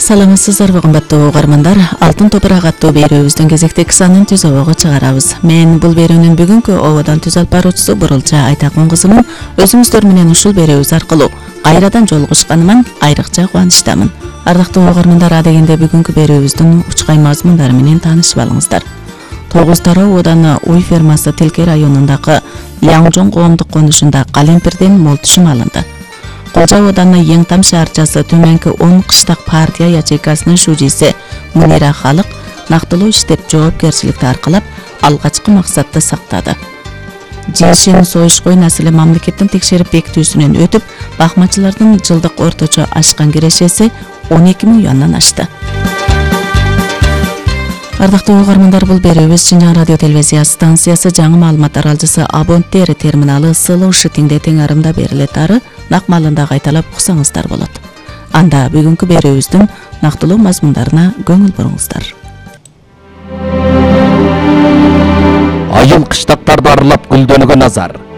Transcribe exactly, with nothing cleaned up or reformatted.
Саламатсыздарбы кымбаттуу угармандар, Алтын топурак аттуу берүүбүздүн кезектеги санын түз обого чыгарабыз. Мен бул берүүнүн бүгүнкү ободон түз алып баруучусу Бурулча Айтакун кызымын. Өзүңүздөр менен ушул берүүбүз аркылуу кайрадан жолугушканыма айрыкча кубанычтамын. Ардактуу угармандар, адегенде бүгүнкү берүүбүздүн учкай мазмундары менен таанышып алыңыздар. Тогуз тароо ооданы Уй фермасы Тилке районундагы Ляңжоң коомдук конушунда калемпирден мол түшүм алынды. Кожа ооданы Еңтам шаарчасы Төмөнкү он кыштак партия ячейкасынын шужиси Мунира Халык нактылуу иштеп жоопкерчиликти аркалап, алгачкы максатты сактады. Жешин союшкой населе мамлекеттин текшерип бекитүүсүнөн өтүп, бакмачылардын жылдык орточо ашкан кирешеси он эки миң юандан ашты. Ардактуу угармандар, бул берүүбүз Чынжаң радио телевизия станциясы жаңы маалымат аралжысы абоненттери терминалы сылуу шытиңде тең арымда берилет ары нак маалында кайталап уксаңыздар болот. Анда бүгүнкү берүүбүздүн нактылуу мазмундарына көңүл буруңуздар. Айыл кыштактарды аралап гүлдөнгөн Назар.